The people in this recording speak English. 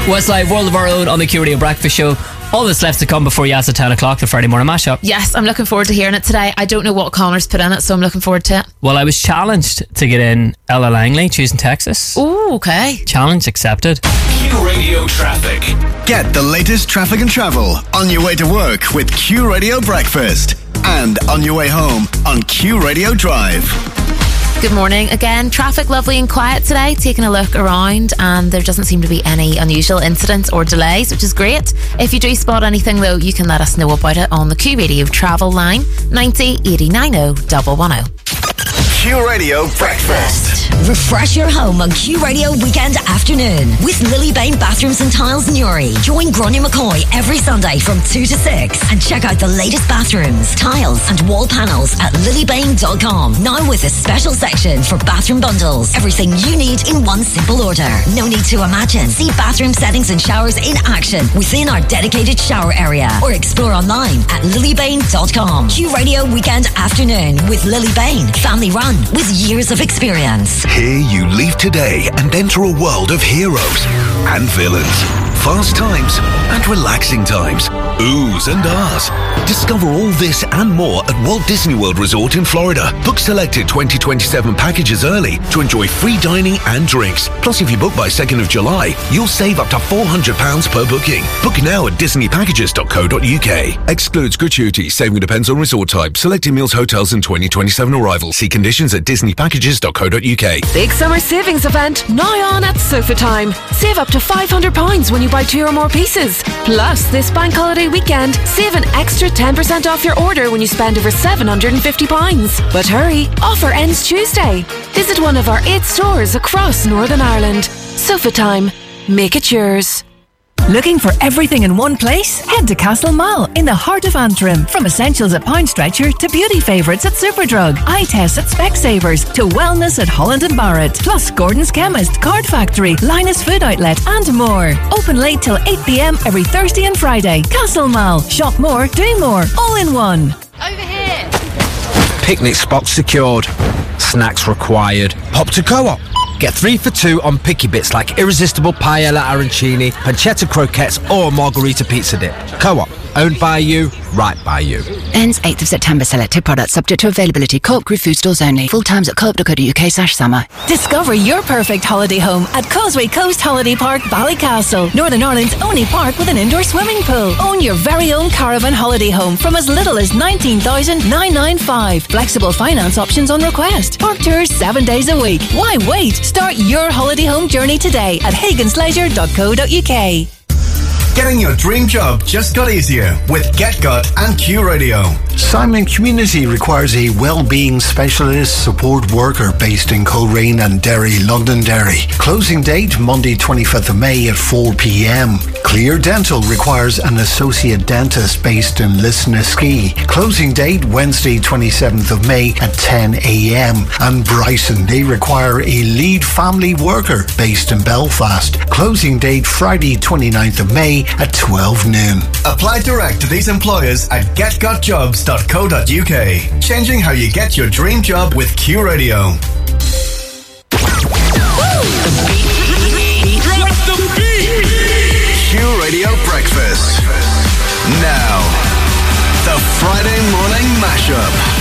Westlife, World of Our Own on the Q Radio Breakfast Show. All that's left to come before Yaz at 10 o'clock, the Friday morning mashup. Yes, I'm looking forward to hearing it today. I don't know what Connor's put in it, so I'm looking forward to it. Well, I was challenged to get in Ella Langley, choosing Texas. Oh, okay. Challenge accepted. Q Radio Traffic. Get the latest traffic and travel on your way to work with Q Radio Breakfast. And on your way home on Q Radio Drive. Good morning. Again, traffic lovely and quiet today. Taking a look around, and there doesn't seem to be any unusual incidents or delays, which is great. If you do spot anything though, you can let us know about it on the Q Radio travel line 90 89 110. Q Radio Breakfast. Refresh your home on Q Radio Weekend Afternoon with Lilybane Bathrooms and Tiles Newry. Join Gráinne McCoy every Sunday from 2 to 6 and check out the latest bathrooms, tiles and wall panels at lilybane.com. Now with a special section for bathroom bundles. Everything you need in one simple order. No need to imagine. See bathroom settings and showers in action within our dedicated shower area or explore online at lilybane.com. Q Radio Weekend Afternoon with Lilybane. Family run with years of experience. Here you leave today and enter a world of heroes and villains, fast times and relaxing times, oohs and ahs. Discover all this and more at Walt Disney World Resort in Florida. Book selected 2027 packages early to enjoy free dining and drinks. Plus, if you book by 2nd of July, you'll save up to £400 per booking. Book now at disneypackages.co.uk. Excludes gratuity. Saving depends on resort type. Selected meals, hotels and 2027 arrivals. See conditions at disneypackages.co.uk. Big summer savings event now on at Sofa Time. Save up to £500 when you buy 2 or more pieces. Plus, this bank holiday weekend, save an extra 10% off your order when you spend over £750. But hurry, offer ends Tuesday. Visit one of our 8 stores across Northern Ireland. Sofa Time. Make it yours. Looking for everything in one place? Head to Castle Mall in the heart of Antrim. From essentials at Pound Stretcher to beauty favourites at Superdrug, eye tests at Specsavers to wellness at Holland & Barrett. Plus Gordon's Chemist, Card Factory, Linus Food Outlet and more. Open late till 8 p.m. every Thursday and Friday. Castle Mall. Shop more, do more. All in one. Over here. Picnic spots secured. Snacks required. Hop to Co-op. Get 3 for 2 on picky bits like irresistible paella arancini, pancetta croquettes or margarita pizza dip. Co-op. Owned by you, right by you. Ends 8th of September. Selected products subject to availability. Co-op Group food stores only. Full times at co-op.co.uk/summer. Discover your perfect holiday home at Causeway Coast Holiday Park, Ballycastle. Northern Ireland's only park with an indoor swimming pool. Own your very own caravan holiday home from as little as $19,995. Flexible finance options on request. Park tours 7 days a week. Why wait? Start your holiday home journey today at hagansleisure.co.uk. Getting your dream job just got easier with GetGut and Q Radio. Simon Community requires a well-being specialist support worker based in Coleraine and Derry, Londonderry. Closing date Monday 25th of May at 4 p.m. Clear Dental requires an associate dentist based in Lisnaskea. Closing date Wednesday 27th of May at 10 a.m. And Bryson, they require a lead family worker based in Belfast. Closing date Friday 29th of May at 12 noon. Apply direct to these employers at getgotjobs.co.uk. Changing how you get your dream job with Q Radio. Q Radio Breakfast. Now, the Friday morning mashup.